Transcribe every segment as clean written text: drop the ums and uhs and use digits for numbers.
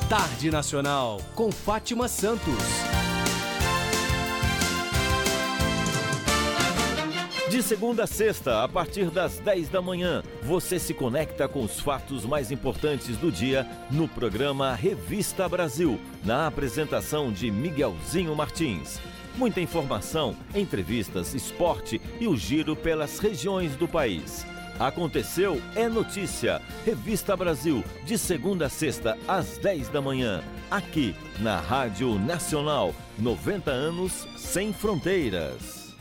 Tarde Nacional, com Fátima Santos. De segunda a sexta, a partir das 10 da manhã, você se conecta com os fatos mais importantes do dia no programa Revista Brasil, na apresentação de Miguelzinho Martins. Muita informação, entrevistas, esporte e o giro pelas regiões do país. Aconteceu é notícia. Revista Brasil, de segunda a sexta, às 10 da manhã. Aqui, na Rádio Nacional. 90 anos sem fronteiras.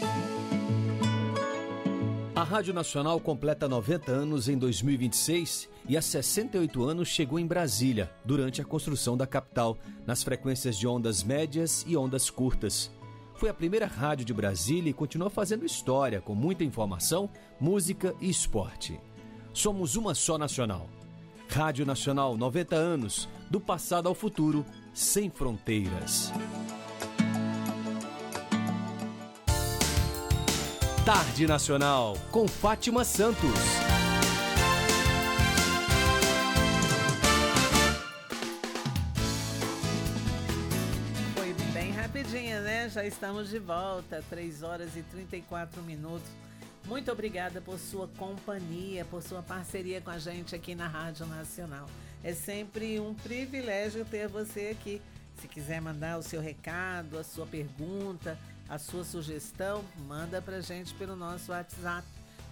A Rádio Nacional completa 90 anos em 2026 e há 68 anos chegou em Brasília, durante a construção da capital, nas frequências de ondas médias e ondas curtas. Foi a primeira rádio de Brasília e continua fazendo história, com muita informação, música e esporte. Somos uma só nacional. Rádio Nacional, 90 anos, do passado ao futuro, sem fronteiras. Tarde Nacional, com Fátima Santos. Rapidinho, né? Já estamos de volta, 3 horas e 34 minutos. Muito obrigada por sua companhia, por sua parceria com a gente aqui na Rádio Nacional. É sempre um privilégio ter você aqui. Se quiser mandar o seu recado, a sua pergunta, a sua sugestão, manda pra gente pelo nosso WhatsApp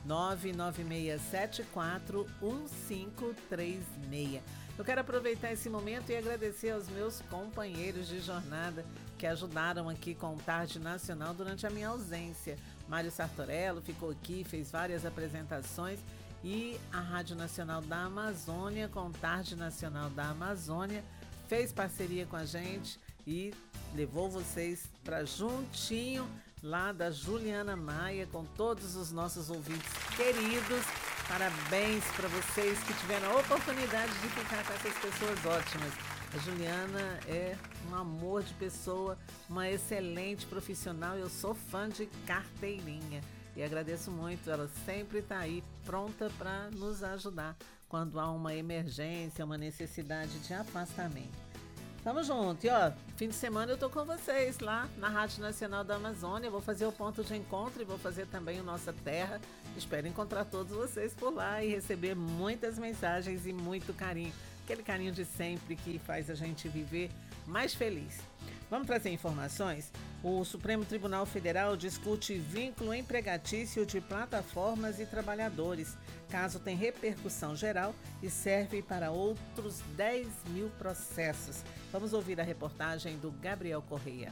996741536. Eu quero aproveitar esse momento e agradecer aos meus companheiros de jornada que ajudaram aqui com o Tarde Nacional durante a minha ausência. Mário Sartorello ficou aqui, fez várias apresentações, e a Rádio Nacional da Amazônia, com o Tarde Nacional da Amazônia, fez parceria com a gente e levou vocês para juntinho lá da Juliana Maia, com todos os nossos ouvintes queridos. Parabéns para vocês que tiveram a oportunidade de ficar com essas pessoas ótimas. A Juliana é um amor de pessoa, uma excelente profissional. Eu sou fã de carteirinha e agradeço muito. Ela sempre está aí pronta para nos ajudar quando há uma emergência, uma necessidade de afastamento. Tamo junto. E ó, fim de semana eu tô com vocês lá na Rádio Nacional da Amazônia. Vou fazer o ponto de encontro e vou fazer também o Nossa Terra. Espero encontrar todos vocês por lá e receber muitas mensagens e muito carinho. Aquele carinho de sempre que faz a gente viver mais feliz. Vamos trazer informações? O Supremo Tribunal Federal discute vínculo empregatício de plataformas e trabalhadores. Caso tem repercussão geral e serve para outros 10 mil processos. Vamos ouvir a reportagem do Gabriel Correia.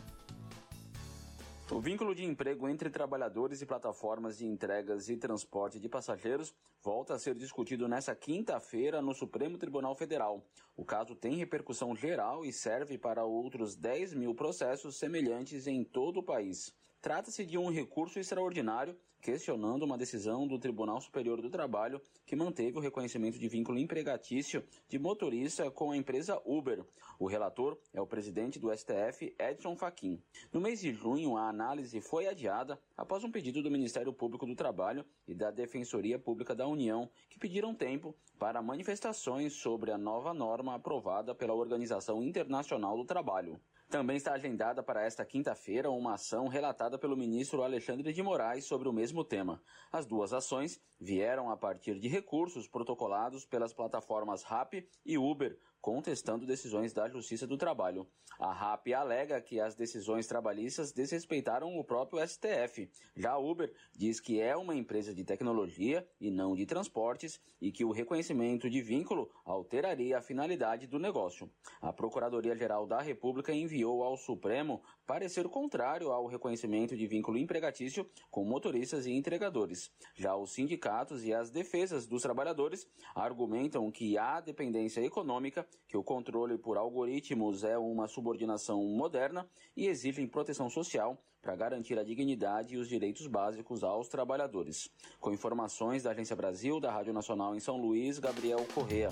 O vínculo de emprego entre trabalhadores e plataformas de entregas e transporte de passageiros volta a ser discutido nesta quinta-feira no Supremo Tribunal Federal. O caso tem repercussão geral e serve para outros 10 mil processos semelhantes em todo o país. Trata-se de um recurso extraordinário questionando uma decisão do Tribunal Superior do Trabalho que manteve o reconhecimento de vínculo empregatício de motorista com a empresa Uber. O relator é o presidente do STF, Edson Fachin. No mês de junho, a análise foi adiada após um pedido do Ministério Público do Trabalho e da Defensoria Pública da União, que pediram tempo para manifestações sobre a nova norma aprovada pela Organização Internacional do Trabalho. Também está agendada para esta quinta-feira uma ação relatada pelo ministro Alexandre de Moraes sobre o mesmo tema. As duas ações vieram a partir de recursos protocolados pelas plataformas Rappi e Uber, contestando decisões da Justiça do Trabalho. A Rappi alega que as decisões trabalhistas desrespeitaram o próprio STF. Já a Uber diz que é uma empresa de tecnologia e não de transportes e que o reconhecimento de vínculo alteraria a finalidade do negócio. A Procuradoria-Geral da República enviou ao Supremo parecer contrário ao reconhecimento de vínculo empregatício com motoristas e entregadores. Já os sindicatos e as defesas dos trabalhadores argumentam que há dependência econômica, que o controle por algoritmos é uma subordinação moderna e exigem proteção social para garantir a dignidade e os direitos básicos aos trabalhadores. Com informações da Agência Brasil, da Rádio Nacional em São Luís, Gabriel Correia.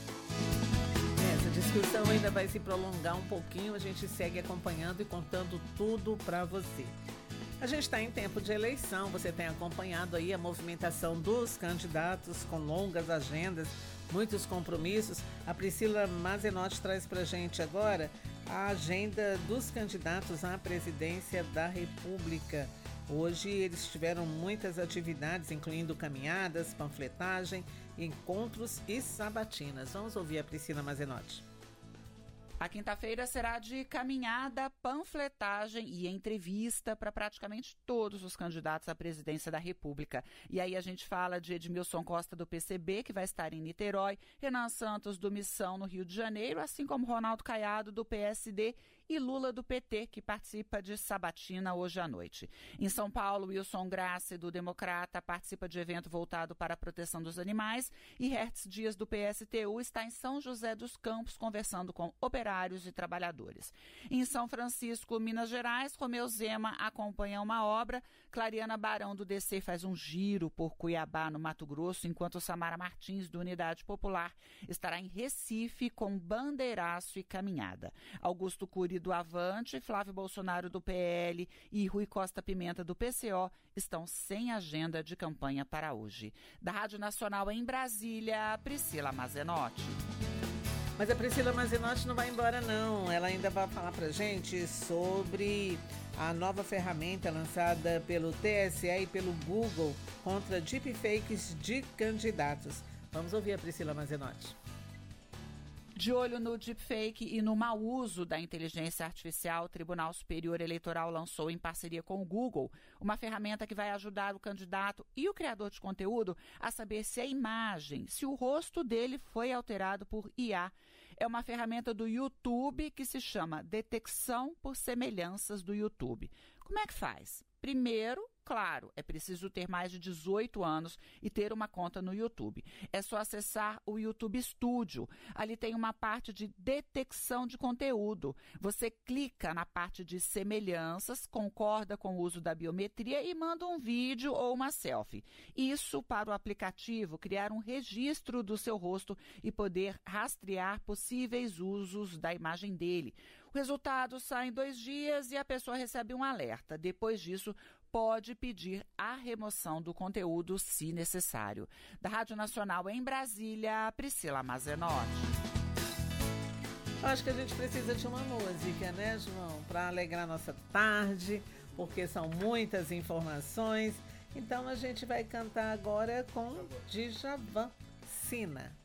Essa discussão ainda vai se prolongar um pouquinho, a gente segue acompanhando e contando tudo para você. A gente está em tempo de eleição, você tem acompanhado aí a movimentação dos candidatos com longas agendas, muitos compromissos. A Priscila Mazenotti traz pra gente agora a agenda dos candidatos à presidência da República. Hoje eles tiveram muitas atividades, incluindo caminhadas, panfletagem, encontros e sabatinas. Vamos ouvir a Priscila Mazenotti. A quinta-feira será de caminhada, panfletagem e entrevista para praticamente todos os candidatos à presidência da República. E aí a gente fala de Edmilson Costa do PCB, que vai estar em Niterói, Renan Santos do Missão no Rio de Janeiro, assim como Ronaldo Caiado do PSD e Lula do PT, que participa de sabatina hoje à noite. Em São Paulo, Wilson Grassi do Democrata participa de evento voltado para a proteção dos animais e Hertz Dias do PSTU está em São José dos Campos conversando com operários e trabalhadores. Em São Francisco, Minas Gerais, Romeu Zema acompanha uma obra, Clariana Barão do DC faz um giro por Cuiabá, no Mato Grosso, enquanto Samara Martins do Unidade Popular estará em Recife com bandeiraço e caminhada. Augusto Cury do Avante, Flávio Bolsonaro do PL e Rui Costa Pimenta do PCO estão sem agenda de campanha para hoje. Da Rádio Nacional em Brasília, Priscila Mazenotti. Mas a Priscila Mazenotti não vai embora não, ela ainda vai falar pra gente sobre a nova ferramenta lançada pelo TSE e pelo Google contra deepfakes de candidatos. Vamos ouvir a Priscila Mazenotti. De olho no deepfake e no mau uso da inteligência artificial, o Tribunal Superior Eleitoral lançou, em parceria com o Google, uma ferramenta que vai ajudar o candidato e o criador de conteúdo a saber se a imagem, se o rosto dele foi alterado por IA. É uma ferramenta do YouTube que se chama Detecção por Semelhanças do YouTube. Como é que faz? Primeiro, claro, é preciso ter mais de 18 anos e ter uma conta no YouTube. É só acessar o YouTube Studio. Ali tem uma parte de detecção de conteúdo. Você clica na parte de semelhanças, concorda com o uso da biometria e manda um vídeo ou uma selfie. Isso para o aplicativo criar um registro do seu rosto e poder rastrear possíveis usos da imagem dele. O resultado sai em 2 dias e a pessoa recebe um alerta. Depois disso, pode pedir a remoção do conteúdo, se necessário. Da Rádio Nacional em Brasília, Priscila Mazenotti. Acho que a gente precisa de uma música, né, João? Para alegrar nossa tarde, porque são muitas informações. Então a gente vai cantar agora com Djavan, Sina.